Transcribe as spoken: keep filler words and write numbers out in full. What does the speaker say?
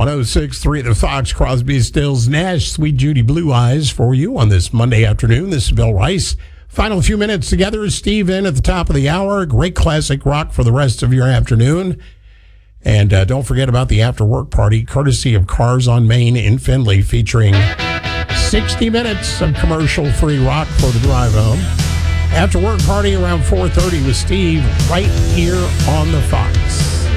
one oh six point three The Fox, Crosby, Stills, Nash, Sweet Judy Blue Eyes for you on this Monday afternoon. This is Bill Rice. Final few minutes together. Steve in at the top of the hour. Great classic rock for the rest of your afternoon. And uh, don't forget about the after work party, courtesy of Cars on Main in Findlay, featuring sixty minutes of commercial-free rock for the drive home. After work party around four thirty with Steve right here on the Fox.